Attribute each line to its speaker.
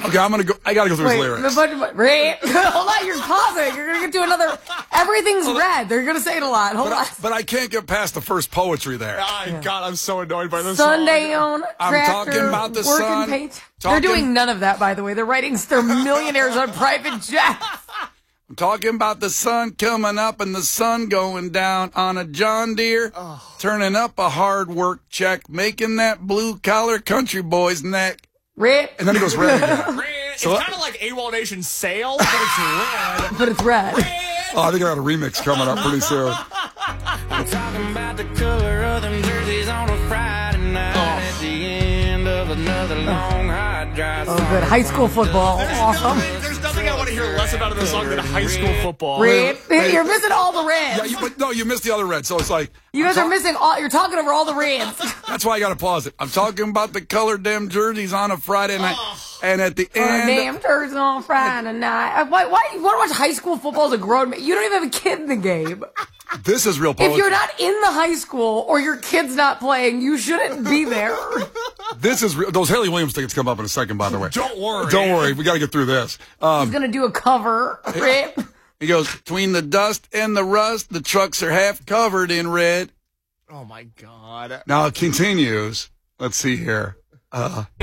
Speaker 1: Okay, I gotta go through his lyrics.
Speaker 2: Red. Hold on, you're pausing. You're gonna get to another. Everything's red. They're gonna say it a lot. Hold on.
Speaker 1: But I can't get past the first poetry there.
Speaker 3: Oh, God, I'm so annoyed by this
Speaker 2: Sundown,
Speaker 1: I'm
Speaker 2: tractor,
Speaker 1: talking about the sun.
Speaker 2: paint. They're doing none of that, by the way. They're writing. They're millionaires on private jets.
Speaker 1: I'm talking about the sun coming up and the sun going down on a John Deere, turning up a hard work check, making that blue-collar country boy's neck.
Speaker 2: Red.
Speaker 1: And then he goes red again.
Speaker 3: Red. It's kind of like AWOL Nation Sail, but it's red.
Speaker 2: But it's red.
Speaker 1: Oh, I think I got a remix coming up pretty soon.
Speaker 4: I'm talking about the color of them jerseys on a Friday night at the end of another long hot drive.
Speaker 2: Oh, good. High school football. Awesome.
Speaker 3: There's nothing I want to hear less about in this song than high school football.
Speaker 2: Red. You're missing all the reds.
Speaker 1: Yeah, you missed the other red, so it's like...
Speaker 2: You guys are missing all... You're talking over all the reds.
Speaker 1: That's why I got to pause it. I'm talking about the colored damn jerseys on a Friday night. And at the end...
Speaker 2: Damn jerseys on Friday night. Why you want to watch high school football as a grown man? You don't even have a kid in the game.
Speaker 1: This is real poetry.
Speaker 2: If you're not in the high school or your kid's not playing, you shouldn't be there.
Speaker 1: This is real. Those Haley Williams tickets come up in a second, by the way.
Speaker 3: Don't worry.
Speaker 1: Don't worry. We got to get through this.
Speaker 2: He's going to do a cover.
Speaker 1: He goes, between the dust and the rust, the trucks are half covered in red.
Speaker 3: Oh, my God.
Speaker 1: Now it continues. Let's see here.